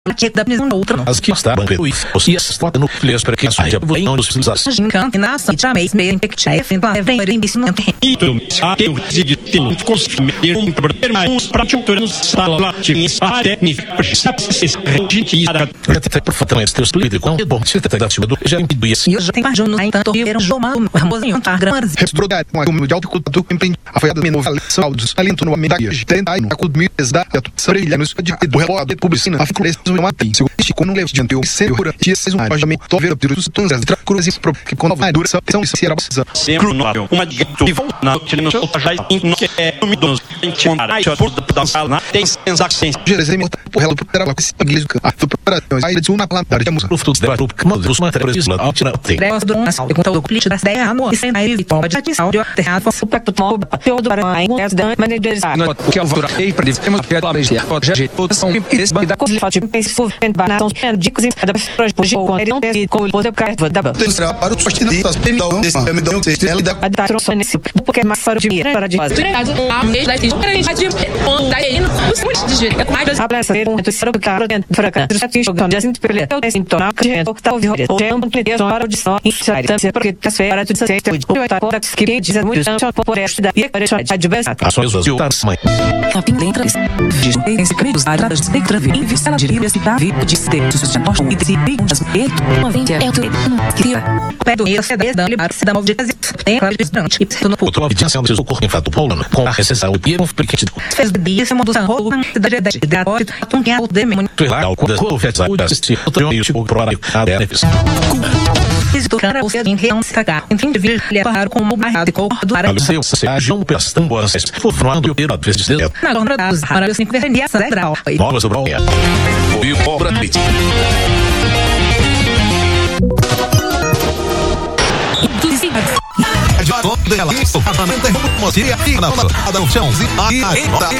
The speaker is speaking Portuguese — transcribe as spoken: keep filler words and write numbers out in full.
que da prisão outra. As que estavam pelo e os está no filhos para que a sua venham dos filhos. Gincante na sua mês meio que chef em para ver em bisnante. E tu sabe eu de tem consumir um problema uns para nos sala tinha até me percepções gente até por fato é este espírito com é bom se trata da sua do já impediu isso. E hoje tem mais no entanto viram João Ramosinho tá grande. Restorar com a de autocultura empreende a foi da menor saldos alento no amedade tenta aí no acudmites da sorelha nos de do relógio publicina a ficou uma mati se o com um leve diante o segura que é um ajamento to ver os tons das cruzes pro que com a dura são se era sempre no uma de na que não solta já no que é no midons encontrar por da sala tem sensações Jerusalém por ela para a inglês a para aí de uma plantar de música o fruto da grupo que modus materiais lá altina tem Deus do nação e contou o plite das ideias no sem aí e toma de atenção de terra for super tudo todo para aí as dan managers no que eu vou aí para dizer uma piada lá já pode já todas são esse da coisa fácil pensar em banação dicas da projeto com ele não tem como poder cair da tem para os partidos permissão desse me dão se ela da a troça nesse porque mais fora de mim para de fazer a mês lá tem de daí muito de jeito é com mais abraça um tu será que cara dentro fraca já tinha jogando assim pelo eu sinto na que eu tá ouvindo é um completo para de só inside também porque tá fera tudo certo eu tá por aqui que diz muito só por esta e para já de besta ações das juntas mãe a pin dentro diz em segredos da das de traver invista na diria se dá vida de textos de aposto e de perguntas uma vinte é tu queria pedo e se dá libar se dá mal de casa tem claro distante e no outro obediência do socorro em fato polano com a recessão e um porque fez de esse modo rolo da da da porta um que é o demônio tu lá quando o fez a assistir outro e tipo para a Davis Isso cara você em real se cagar entende vir levar com uma barra de coco do ara seu se haja um pestão boas for frando e era vezes de na londra das para cinco vernia central novas do Broia o pobre bit Já toda ela isso a mente como se ia na fala da chão e aí